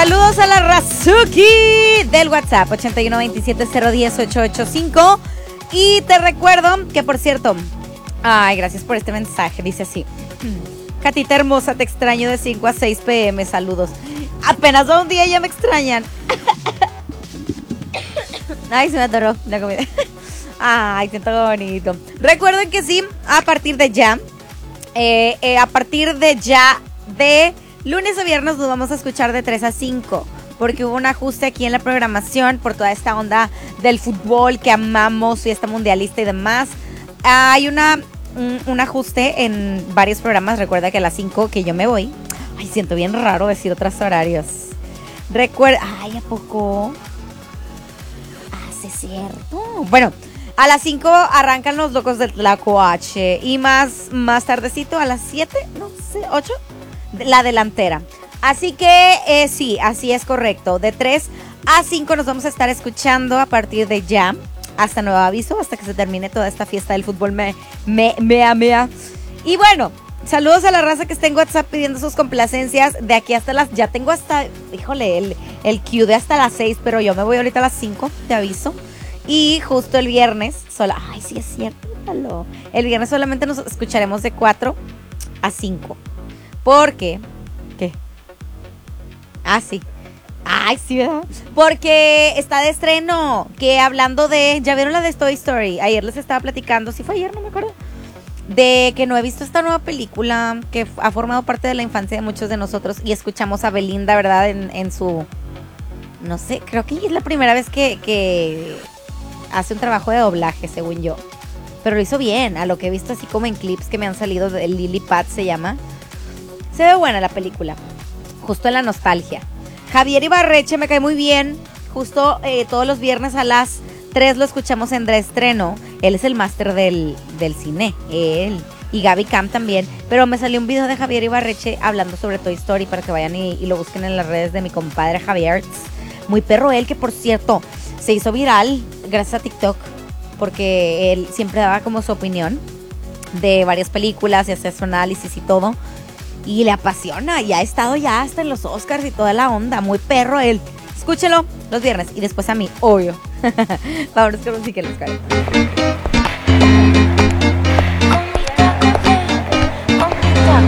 Saludos a la Razuki del WhatsApp 8127010885. Y te recuerdo que, por cierto, ay, gracias por este mensaje. Dice así: Catita hermosa, te extraño de 5 a 6 p.m. Saludos. Apenas va un día y ya me extrañan. Ay, se me atoró la comida. Ay, siento bonito. Recuerden que sí, a partir de ya, de lunes a viernes nos vamos a escuchar de 3 a 5. Porque hubo un ajuste aquí en la programación por toda esta onda del fútbol que amamos, fiesta mundialista y demás. Hay un ajuste en varios programas. Recuerda que a las 5 que yo me voy. Ay, siento bien raro decir otros horarios. Recuerda. Ay, ¿a poco? Ah, sí es cierto. Bueno, a las 5 arrancan los locos del Tlacoache. Y más tardecito, a las 7, no sé, 8, la delantera. Así que sí, así es correcto. De 3 a 5 nos vamos a estar escuchando a partir de ya. Hasta nuevo aviso, hasta que se termine toda esta fiesta del fútbol. Y bueno, saludos a la raza que está en WhatsApp pidiendo sus complacencias. De aquí hasta las... Ya tengo hasta... Híjole, el queue de hasta las 6, pero yo me voy ahorita a las 5, te aviso. Y justo el viernes... Ay, sí es cierto. El viernes solamente nos escucharemos de 4 a 5. Porque... ¿Qué? Ah, sí. Ay, sí, ¿verdad? Porque está de estreno. Que hablando de... ¿Ya vieron la de Toy Story? Ayer les estaba platicando. Sí fue ayer, no me acuerdo. De que no he visto esta nueva película que ha formado parte de la infancia de muchos de nosotros. Y escuchamos a Belinda, ¿verdad? En su... No sé, creo que es la primera vez que hace un trabajo de doblaje, según yo. Pero lo hizo bien. A lo que he visto así como en clips que me han salido de Lily Pad se llama. Se ve buena la película. Justo en la nostalgia. Javier Ibarreche me cae muy bien. Justo todos los viernes a las 3 lo escuchamos en reestreno. Él es el máster del cine. Él. Y Gaby Cam también. Pero me salió un video de Javier Ibarreche hablando sobre Toy Story para que vayan y lo busquen en las redes de mi compadre Javier. Muy perro él, que por cierto se hizo viral gracias a TikTok. Porque él siempre daba como su opinión de varias películas y hacía su análisis y todo. Y le apasiona, y ha estado ya hasta en los Oscars y toda la onda. Muy perro él. Escúchelo los viernes y después a mí, obvio. Vámonos con música, los cae.